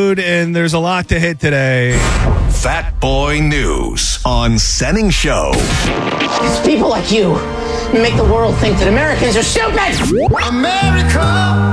food, and there's a lot to hit today. Fat Boy News on Senning Show. It's people like you who make the world think that Americans are stupid. America.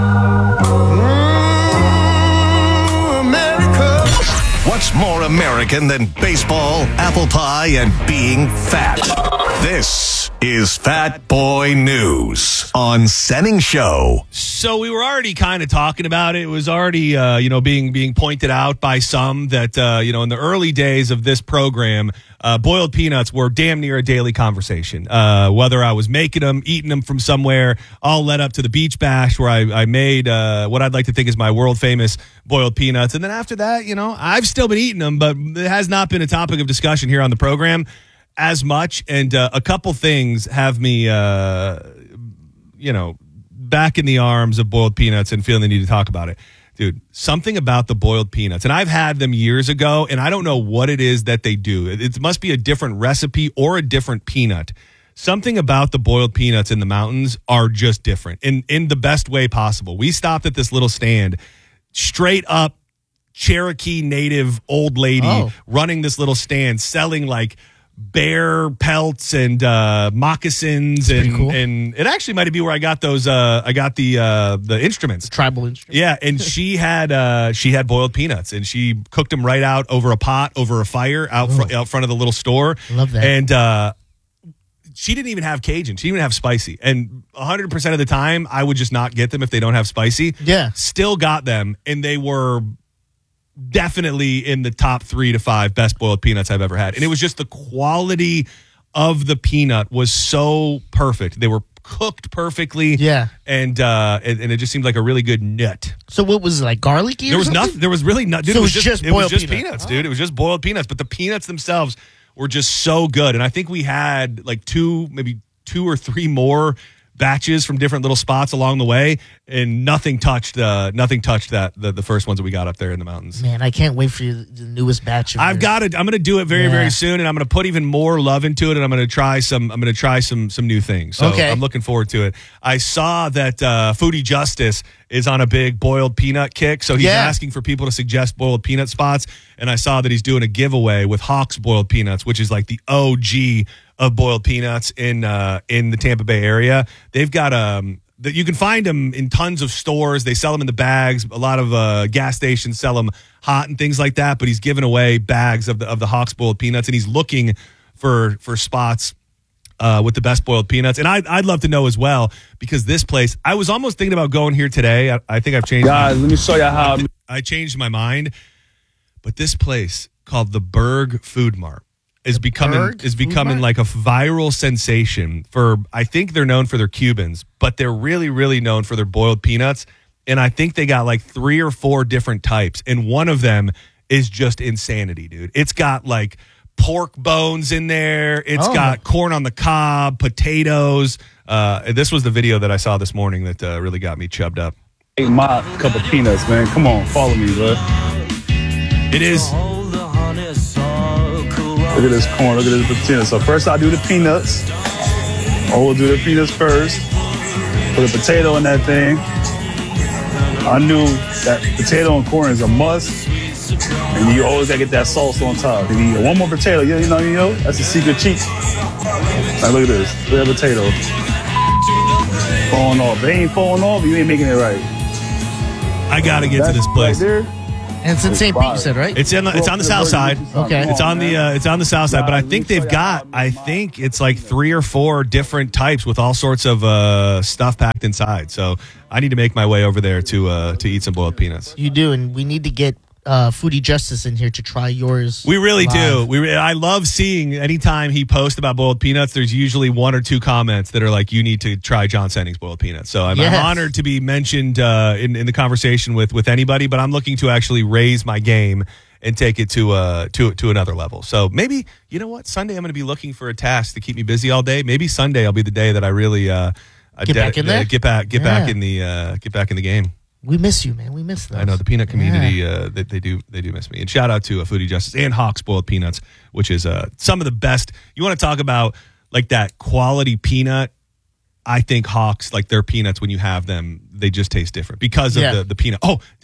America. What's more American than baseball, apple pie, and being fat? This is Fat Boy News on Senning Show. So we were already kind of talking about it. It was already, being pointed out by some that, in the early days of this program, boiled peanuts were damn near a daily conversation. Whether I was making them, eating them from somewhere, all led up to the Beach Bash where I made what I'd like to think is my world famous boiled peanuts. And then after that, I've still been eating them, but it has not been a topic of discussion here on the program as much. And a couple things have me, back in the arms of boiled peanuts and feeling the need to talk about it. Dude, something about the boiled peanuts, and I've had them years ago, and I don't know what it is that they do. It must be a different recipe or a different peanut. Something about the boiled peanuts in the mountains are just different in the best way possible. We stopped at this little stand, straight up Cherokee native old lady running this little stand, selling like bear pelts and moccasins and it actually might be where I got those I got the instruments, tribal instruments. Yeah, and she had boiled peanuts and she cooked them right out over a pot over a fire out front of the little store. Love that. And she didn't even have Cajun. She didn't even have spicy. And 100% of the time I would just not get them if they don't have spicy. Yeah. Still got them, and they were definitely in the top 3 to 5 best boiled peanuts I've ever had. And it was just the quality of the peanut was so perfect. They were cooked perfectly. Yeah. And it just seemed like a really good nut. So what was it, like garlicky There or was something? nothing. There was really nothing. So it was just boiled peanuts, dude. It was just boiled peanuts. But the peanuts themselves were just so good. And I think we had like maybe two or three more batches from different little spots along the way, and nothing touched the first ones that we got up there in the mountains. Man, I can't wait for the newest batch of I've got it. I'm going to do it very, very soon, and I'm going to put even more love into it, and I'm going to try some new things. So I'm looking forward to it. I saw that Foodie Justice is on a big boiled peanut kick, so he's asking for people to suggest boiled peanut spots, and I saw that he's doing a giveaway with Hawk's boiled peanuts, which is like the OG of boiled peanuts in the Tampa Bay area. They've got that you can find them in tons of stores. They sell them in the bags. A lot of gas stations sell them hot and things like that. But he's giving away bags of the Hawk's boiled peanuts, and he's looking for spots with the best boiled peanuts. And I'd love to know as well, because this place, I was almost thinking about going here today. I think I've changed. Guys, let me show you how I changed my mind. But this place called the Berg Food Mart is becoming like a viral sensation for, I think they're known for their Cubans, but they're really, really known for their boiled peanuts. And I think they got like 3 or 4 different types. And one of them is just insanity, dude. It's got like pork bones in there. It's got corn on the cob, potatoes. This was the video that I saw this morning that really got me chubbed up. Ate my cup of peanuts, man. Come on, follow me, bro. It is. Look at this corn, look at this potato. So first I'll do the peanuts. We'll do the peanuts first. Put a potato in that thing. I knew that potato and corn is a must. And you always gotta get that sauce on top. And you get one more potato, you know, that's a secret cheat. Now look at this, look at the potato. Falling off. If it ain't falling off, you ain't making it right. I gotta get to this place. Right there. And it's in St. Pete, you said, right? It's on the south side. Okay. It's on the south side, but I think they've got, it's like 3 or 4 different types with all sorts of stuff packed inside. So I need to make my way over there to eat some boiled peanuts. You do, and we need to get Foodie Justice in here to try yours. We really live. do. I love seeing anytime he posts about boiled peanuts, there's usually 1 or 2 comments that are like, you need to try John Senning's boiled peanuts. So I'm honored to be mentioned in the conversation with anybody, but I'm looking to actually raise my game and take it to another level. So maybe, you know what, Sunday I'm going to be looking for a task to keep me busy all day. Maybe Sunday will be the day that I really get back in there. Get back in the game. We miss you, man. We miss those. I know the peanut community. They do miss me. And shout out to Foodie Justice and Hawk's boiled peanuts, which is some of the best. You want to talk about like that quality peanut? I think Hawk's, like their peanuts, when you have them, they just taste different because of the peanut. Oh, dude,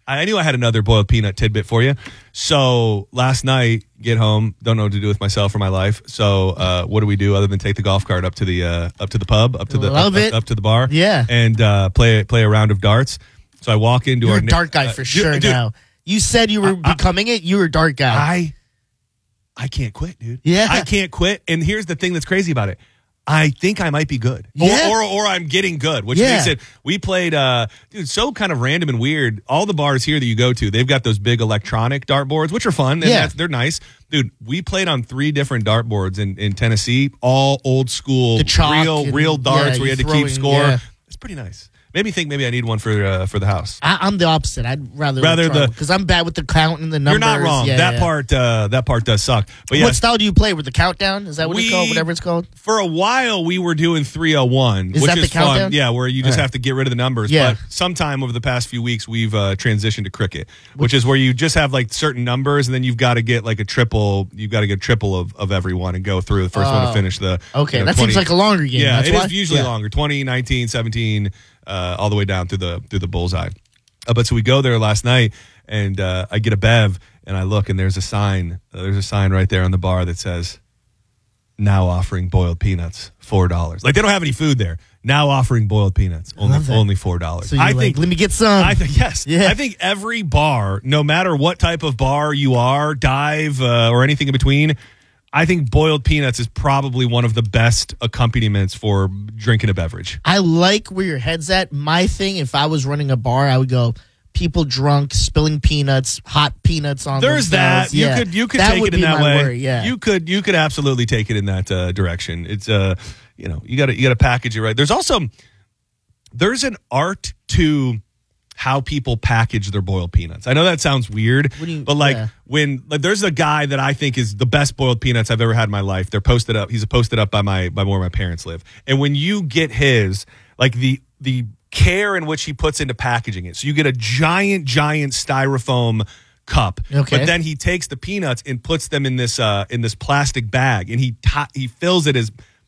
I knew I had another boiled peanut tidbit for you. So last night, get home, don't know what to do with myself or my life. So what do we do other than take the golf cart up to the pub, up to the bar, and play a round of darts. So I walk into You're a dart guy for sure. Dude, now you said you were becoming it. You were a dart guy. I can't quit, dude. Yeah, I can't quit. And here's the thing that's crazy about it. I think I might be good. Or I'm getting good, which makes it, we played, so kind of random and weird. All the bars here that you go to, they've got those big electronic dartboards, which are fun. And they're nice. Dude, we played on 3 different dartboards in Tennessee, all old school, real darts where you had to keep score. Yeah. It's pretty nice. Maybe I need one for the house. I'm the opposite. I'd rather because I'm bad with the count and the numbers. You're not wrong. That part does suck. But what style do you play with the countdown? Is that what it's called? Whatever it's called. For a while, we were doing 301, which is fun. Yeah, where you just have to get rid of the numbers. Yeah. But sometime over the past few weeks, we've transitioned to cricket, which is where you just have like certain numbers, and then you've got to get like a triple. You've got to get a triple of everyone and go through the first one to finish the. Okay, that 20, seems like a longer game. Yeah, it is usually longer. 20, 19, 17. All the way down through the bullseye. But so we go there last night, and I get a bev, and I look, and there's a sign. There's a sign right there on the bar that says, "Now offering boiled peanuts, $4." Like they don't have any food there. Now offering boiled peanuts, only $4. So I think, let me get some. I think yes. Yeah. I think every bar, no matter what type of bar you are, dive or anything in between. I think boiled peanuts is probably one of the best accompaniments for drinking a beverage. I like where your head's at. My thing, if I was running a bar, I would go people drunk, spilling peanuts, hot peanuts on There's themselves. that. You could take it in that way. Worry, yeah. You could absolutely take it in that direction. It's you got to package it right. There's an art to how people package their boiled peanuts. I know that sounds weird, but when there's a guy that I think is the best boiled peanuts I've ever had in my life. They're posted up. He's posted up by where my parents live. And when you get his, like the care in which he puts into packaging it, so you get a giant styrofoam cup, but then he takes the peanuts and puts them in this plastic bag, and he fills it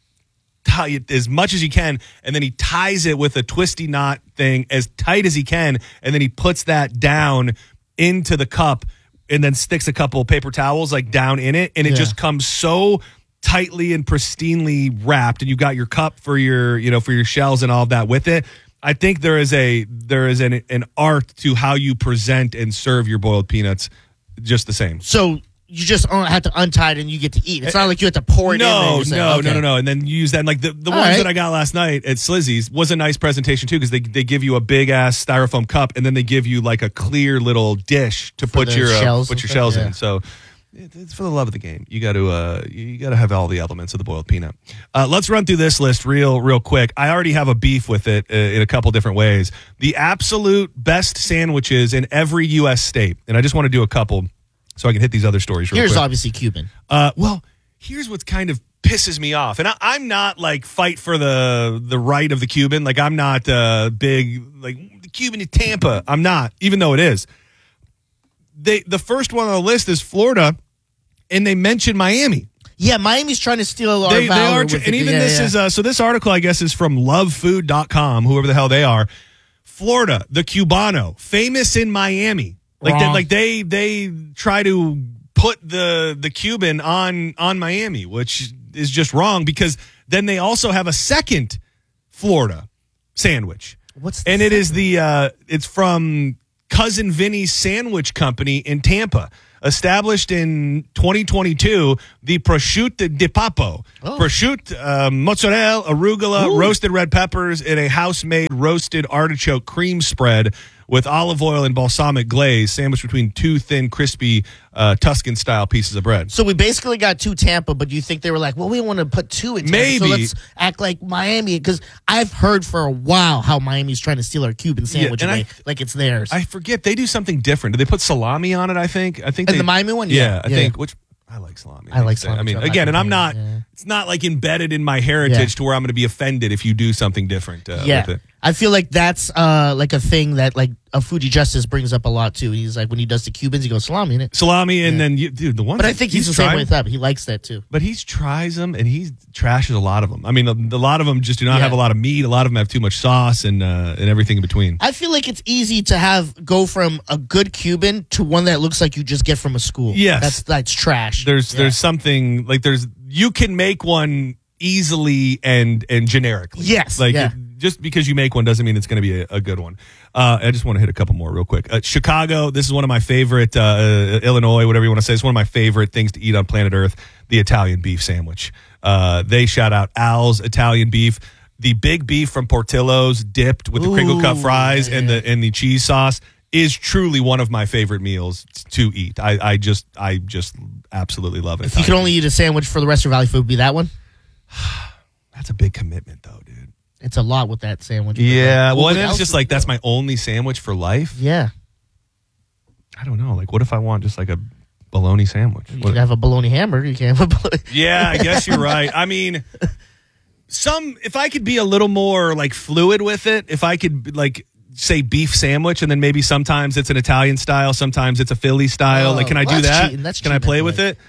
as much as he can, and then he ties it with a twisty knot thing as tight as he can, and then he puts that down into the cup and then sticks a couple of paper towels like down in it, and it just comes so tightly and pristinely wrapped, and you got your cup for your shells and all of that with it. I think there is an art to how you present and serve your boiled peanuts just the same. So you just have to untie it and you get to eat. It's not like you have to pour it in there. No. And then you use that. And like the ones that I got last night at Slizzy's was a nice presentation too, because they give you a big ass styrofoam cup, and then they give you like a clear little dish to put your shells in. So it's for the love of the game. You got to have all the elements of the boiled peanut. Let's run through this list real quick. I already have a beef with it in a couple different ways. The absolute best sandwiches in every U.S. state, and I just want to do a couple so I can hit these other stories real quick. Here's obviously Cuban. Well, here's what kind of pisses me off. And I'm not like fight for the right of the Cuban. Like I'm not big, like the Cuban in Tampa. I'm not, even though it is. The first one on the list is Florida, and they mention Miami. Yeah, Miami's trying to steal our valor. They are, and even this is, so this article, I guess, is from lovefood.com, whoever the hell they are. Florida, the Cubano, famous in Miami. They try to put the Cuban on Miami, which is just wrong, because then they also have a second Florida sandwich. It is it's from Cousin Vinny's Sandwich Company in Tampa. Established in 2022, the prosciutto di Papo. Prosciutto, mozzarella, arugula, roasted red peppers in a house-made roasted artichoke cream spread with olive oil and balsamic glaze, sandwiched between two thin, crispy Tuscan-style pieces of bread. So we basically got two Tampa, but do you think they were like, well, we want to put two in Tampa, maybe. So let's act like Miami? Because I've heard for a while how Miami's trying to steal our Cuban sandwich away, like it's theirs. I forget. They do something different. Do they put salami on it, I think? The Miami one? Yeah, I think. Which I like salami. I like salami. I mean, again, and I'm not it's not like embedded in my heritage to where I'm going to be offended if you do something different with it. I feel like that's like a thing that like a Foodie Justice brings up a lot too. He's like, when he does the Cubans, he goes salami in it. Salami, and then the one. But I think he's the same way with that. But he likes that too. But he tries them, and he trashes a lot of them. I mean, a lot of them just do not have a lot of meat. A lot of them have too much sauce and everything in between. I feel like it's easy to go from a good Cuban to one that looks like you just get from a school. Yes, that's trash. There's something like you can make one easily and generically. Yes, just because you make one doesn't mean it's going to be a good one. I just want to hit a couple more real quick. Chicago, this is one of my favorite, Illinois, whatever you want to say. It's one of my favorite things to eat on planet Earth, the Italian beef sandwich. They shout out Al's Italian beef. The big beef from Portillo's dipped with the crinkle cut fries and the cheese sauce is truly one of my favorite meals to eat. I just absolutely love it. If you could only eat a sandwich for the rest of your life, it would be that one? That's a big commitment, though, dude. It's a lot with that sandwich. Yeah, well, and it's just like that's my only sandwich for life. Yeah. I don't know. Like, what if I want just like a bologna sandwich? You could have a bologna hamburger. You can't have a bologna. Yeah, I guess you're right. I mean, if I could be a little more like fluid with it, if I could like say beef sandwich, and then maybe sometimes it's an Italian style, sometimes it's a Philly style. Like, can I do that? Can I play with it?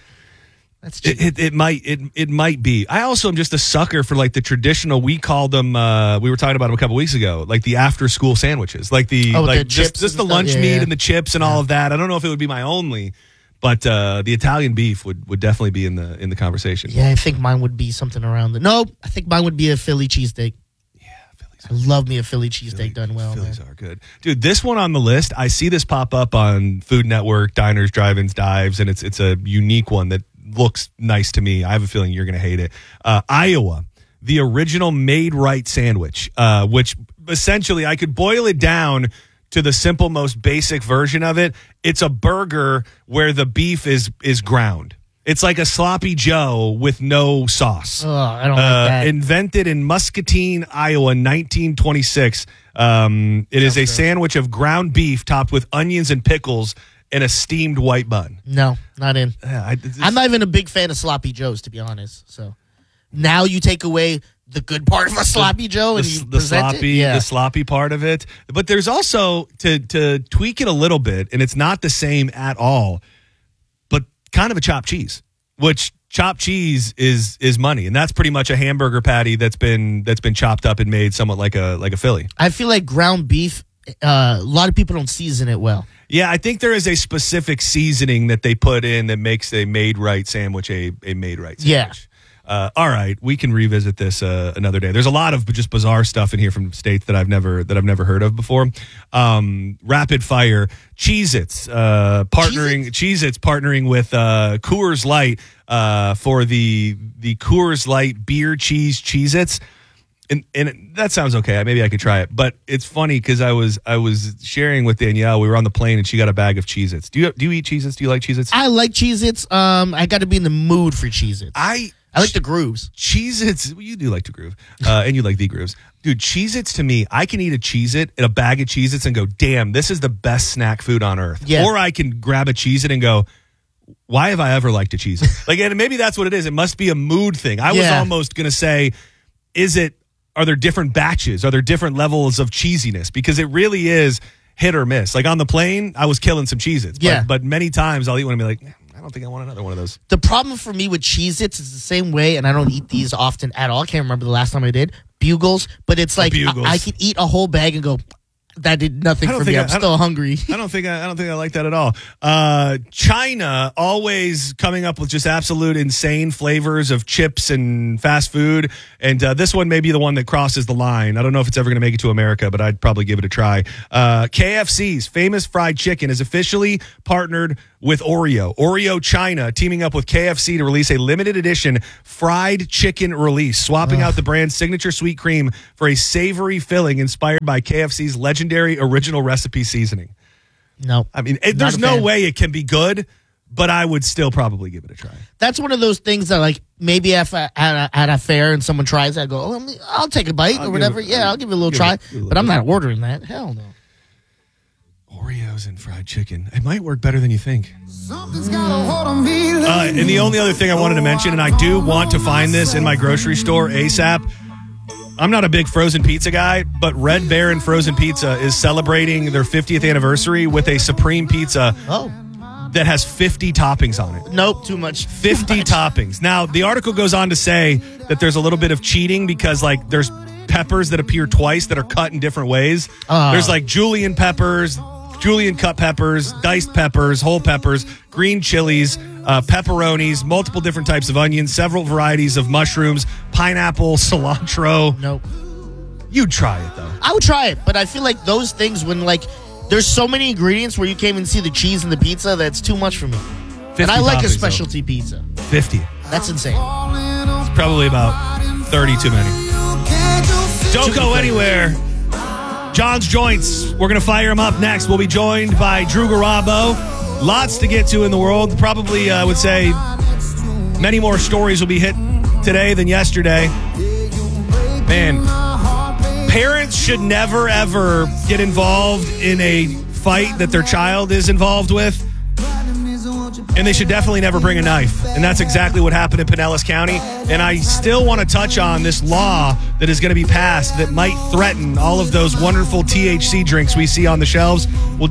It might be. I also am just a sucker for like the traditional. We called them. We were talking about them a couple weeks ago, like the after school sandwiches, like the just the lunch meat and the chips and all of that. I don't know if it would be my only, but the Italian beef would definitely be in the conversation. Yeah, I think mine would be something around I think mine would be a Philly cheesesteak. Yeah, I love me a Philly cheesesteak done well. Phillies are good, dude. This one on the list, I see this pop up on Food Network, Diners, Drive-ins, Dives, and it's a unique one that looks nice to me. I have a feeling you're going to hate it. Iowa, the original made right sandwich, which essentially I could boil it down to the simple, most basic version of it. It's a burger where the beef is ground. It's like a sloppy Joe with no sauce. Oh, I don't like that. Invented in Muscatine, Iowa, 1926. It is a sandwich of ground beef topped with onions and pickles and a steamed white bun. No, not in. I'm not even a big fan of sloppy joes, to be honest. So now you take away the good part of a sloppy joe and you present the sloppy part of it. But there's also to tweak it a little bit, and it's not the same at all, but kind of a chopped cheese, which chopped cheese is money, and that's pretty much a hamburger patty that's been chopped up and made somewhat like a Philly. I feel like ground beef, a lot of people don't season it well. Yeah, I think there is a specific seasoning that they put in that makes a made right sandwich a made right sandwich. Yeah. All right, we can revisit this another day. There's a lot of just bizarre stuff in here from states that I've never heard of before. Rapid fire, Cheez-Its partnering with Coors Light for the Coors Light beer cheese Cheez-Its. And that sounds okay. Maybe I could try it. But it's funny because I was sharing with Danielle. We were on the plane and she got a bag of Cheez-Its. Do you eat Cheez-Its? Do you like Cheez-Its? I like Cheez-Its. I got to be in the mood for Cheez-Its. I like the grooves. Cheez-Its, you do like to groove. And you like the grooves. Dude, Cheez-Its to me, I can eat a Cheez-It and a bag of Cheez-Its and go, damn, this is the best snack food on earth. Yeah. Or I can grab a Cheez-It and go, why have I ever liked a Cheez-It? Like, and maybe that's what it is. It must be a mood thing. I was almost going to say, are there different batches? Are there different levels of cheesiness? Because it really is hit or miss. Like on the plane, I was killing some Cheez-Its. But many times I'll eat one and be like, I don't think I want another one of those. The problem for me with Cheez-Its is the same way, and I don't eat these often at all. I can't remember the last time I did. Bugles. But it's like I could eat a whole bag and go, that did nothing for me. I'm still hungry. I don't think I like that at all. China always coming up with just absolute insane flavors of chips and fast food. And this one may be the one that crosses the line. I don't know if it's ever going to make it to America, but I'd probably give it a try. KFC's famous fried chicken is officially partnered with Oreo. Oreo China teaming up with KFC to release a limited edition fried chicken release, swapping out the brand's signature sweet cream for a savory filling inspired by KFC's legendary original recipe seasoning. No. I mean, there's no way it can be good, but I would still probably give it a try. That's one of those things that, like, maybe if at a fair and someone tries it, I go, I'll take a bite or whatever. I'll give it a little try. But I'm not ordering that. Hell no. Oreos and fried chicken. It might work better than you think. And the only other thing I wanted to mention, and I do want to find this in my grocery store ASAP. I'm not a big frozen pizza guy, but Red Baron Frozen Pizza is celebrating their 50th anniversary with a Supreme Pizza that has 50 toppings on it. Nope, too much. 50 toppings. Now, the article goes on to say that there's a little bit of cheating because, like, there's peppers that appear twice that are cut in different ways. There's, like, julienne peppers, julienne cut peppers, diced peppers, whole peppers, green chilies, pepperonis, multiple different types of onions, several varieties of mushrooms, pineapple, cilantro. Nope. You'd try it, though. I would try it, but I feel like those things when, like, there's so many ingredients where you can't even see the cheese in the pizza that's too much for me. And I like a specialty pizza. 50. That's insane. It's probably about 30 too many. Don't go anywhere. John's Joints. We're going to fire him up next. We'll be joined by Drew Garabo. Lots to get to in the world. Probably, I would say, many more stories will be hit today than yesterday. Man, parents should never, ever get involved in a fight that their child is involved with. And they should definitely never bring a knife. And that's exactly what happened in Pinellas County. And I still want to touch on this law that is going to be passed that might threaten all of those wonderful THC drinks we see on the shelves. We'll